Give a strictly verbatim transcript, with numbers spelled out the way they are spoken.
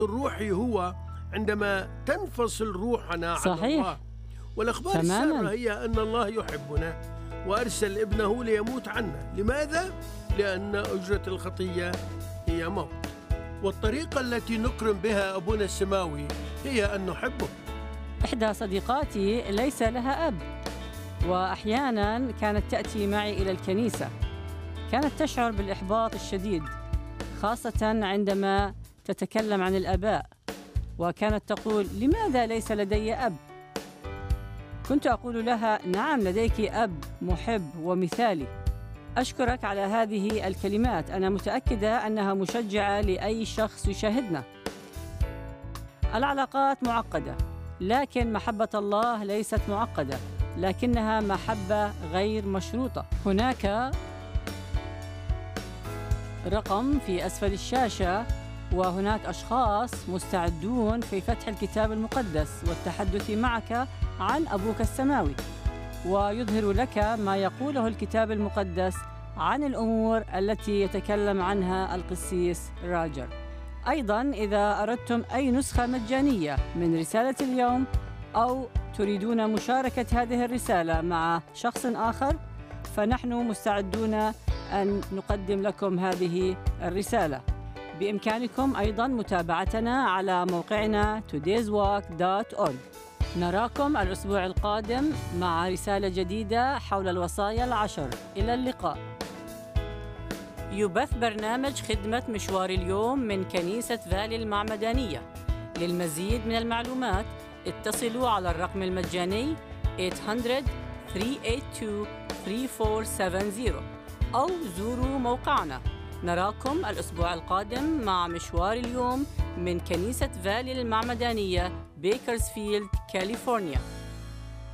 الروحي هو عندما تنفصل روحنا عن صحيح. الله. والأخبار تماماً. السارة هي أن الله يحبنا وأرسل ابنه ليموت عنا. لماذا؟ لأن أجرة الخطية هي موت، والطريقة التي نكرم بها أبونا السماوي هي أن نحبه. إحدى صديقاتي ليس لها أب، وأحياناً كانت تأتي معي إلى الكنيسة. كانت تشعر بالإحباط الشديد، خاصة عندما تتكلم عن الآباء، وكانت تقول: لماذا ليس لدي أب؟ كنت أقول لها: نعم، لديك أب محب ومثالي. أشكرك على هذه الكلمات، أنا متأكدة أنها مشجعة لأي شخص يشاهدنا. العلاقات معقدة، لكن محبة الله ليست معقدة، لكنها محبة غير مشروطة. هناك رقم في أسفل الشاشة، وهناك أشخاص مستعدون في فتح الكتاب المقدس والتحدث معك عن أبوك السماوي، ويظهر لك ما يقوله الكتاب المقدس عن الأمور التي يتكلم عنها القسيس راجر. أيضاً إذا أردتم أي نسخة مجانية من رسالة اليوم، أو تريدون مشاركة هذه الرسالة مع شخص آخر، فنحن مستعدون أن نقدم لكم هذه الرسالة. بإمكانكم أيضاً متابعتنا على موقعنا today's walk دوت أورج. نراكم الأسبوع القادم مع رسالة جديدة حول الوصايا العشر. إلى اللقاء. يبث برنامج خدمة مشوار اليوم من كنيسة فالي المعمدانية. للمزيد من المعلومات اتصلوا على الرقم المجاني ثمانية صفر ثلاثة ثمانية اثنين ثلاثة أربعة سبعة صفر أو زوروا موقعنا. نراكم الأسبوع القادم مع مشوار اليوم من كنيسة فالي المعمدانية، بيكرزفيلد، كاليفورنيا.